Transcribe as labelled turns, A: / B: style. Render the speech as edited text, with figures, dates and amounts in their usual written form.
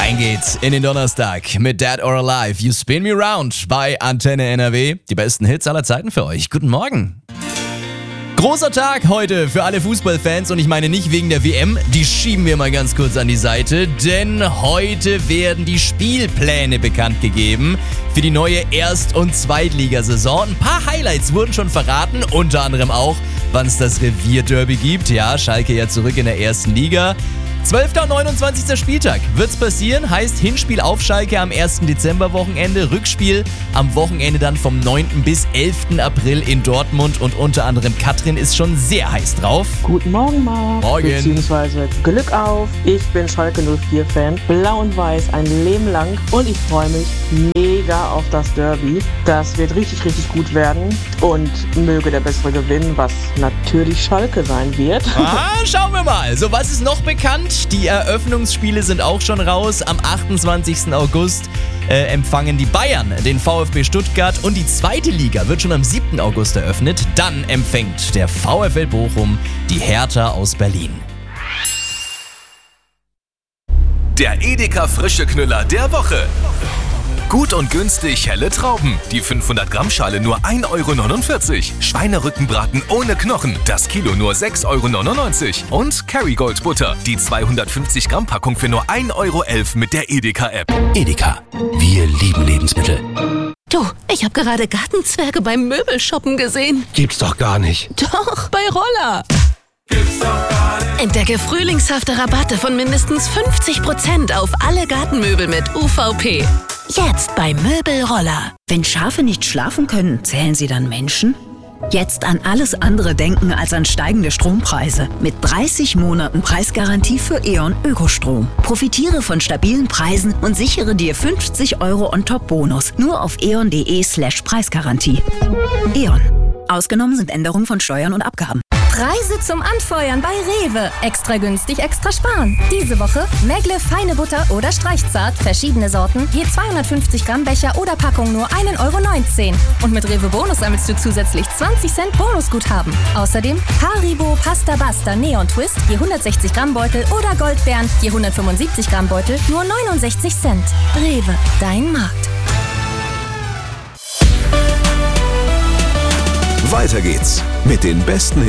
A: Rein geht's in den Donnerstag mit Dead or Alive. You Spin Me Round bei Antenne NRW. Die besten Hits aller Zeiten für euch. Guten Morgen. Großer Tag heute für alle Fußballfans und ich meine nicht wegen der WM, die schieben wir mal ganz kurz an die Seite, denn heute werden die Spielpläne bekannt gegeben für die neue Erst- und Zweitligasaison. Ein paar Highlights wurden schon verraten, unter anderem auch, wann es das Revierderby gibt. Ja, Schalke ja zurück in der ersten Liga. 12. und 29. Spieltag wird's passieren, heißt Hinspiel auf Schalke am 1. Dezember-Wochenende, Rückspiel am Wochenende dann vom 9. bis 11. April in Dortmund und unter anderem Katrin ist schon sehr heiß drauf.
B: Guten Morgen, Marc.
A: Morgen.
B: Beziehungsweise Glück auf. Ich bin Schalke 04-Fan, blau und weiß ein Leben lang und ich freue mich mega auf das Derby. Das wird richtig, richtig gut werden und möge der Bessere gewinnen, was natürlich Schalke sein wird.
A: Aha, schauen wir mal. So, was ist noch bekannt? Die Eröffnungsspiele sind auch schon raus. Am 28. August empfangen die Bayern den VfB Stuttgart und die zweite Liga wird schon am 7. August eröffnet. Dann empfängt der VfL Bochum die Hertha aus Berlin.
C: Der Edeka Frische Knüller der Woche. Gut und günstig helle Trauben. Die 500 Gramm Schale nur 1,49 €. Schweinerückenbraten ohne Knochen. Das Kilo nur 6,99 € Und Kerrygold Butter. Die 250 Gramm Packung für nur 1,11 € mit der Edeka App.
D: Edeka, wir lieben Lebensmittel.
E: Du, ich habe gerade Gartenzwerge beim Möbelshoppen gesehen.
D: Gibt's doch gar nicht.
E: Doch, bei Roller. Entdecke frühlingshafte Rabatte von mindestens 50% auf alle Gartenmöbel mit UVP. Jetzt bei Möbelroller.
F: Wenn Schafe nicht schlafen können, zählen sie dann Menschen? Jetzt an alles andere denken als an steigende Strompreise. Mit 30 Monaten Preisgarantie für E.ON Ökostrom. Profitiere von stabilen Preisen und sichere dir 50 € On-Top-Bonus. Nur auf eon.de/Preisgarantie. E.ON. Ausgenommen sind Änderungen von Steuern und Abgaben.
G: Preise zum Anfeuern bei Rewe. Extra günstig, extra sparen. Diese Woche Megle feine Butter oder Streichzart, verschiedene Sorten, je 250 Gramm Becher oder Packung nur 1,19 €. Und mit Rewe Bonus sammelst du zusätzlich 20 Cent Bonusguthaben. Außerdem Haribo Pasta Basta Neon Twist, je 160 Gramm Beutel oder Goldbeeren, je 175 Gramm Beutel, nur 69 Cent. Rewe, dein Markt.
C: Weiter geht's mit den besten